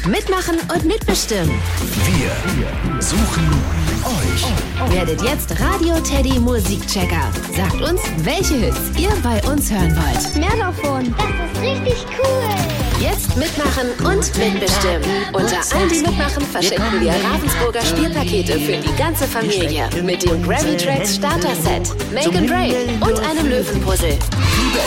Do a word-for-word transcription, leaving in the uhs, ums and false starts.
Mitmachen und mitbestimmen. Wir suchen euch. Werdet jetzt Radio Teddy Musikchecker. Sagt uns, welche Hits ihr bei uns hören wollt. Mehr davon. Das ist richtig cool. Jetzt mitmachen und mitbestimmen. Unter allen, die mitmachen, verschenken wir Ravensburger Spielpakete für die ganze Familie. Mit dem Grammy Tracks Starter Set, Make and Break und einem Löwenpuzzle.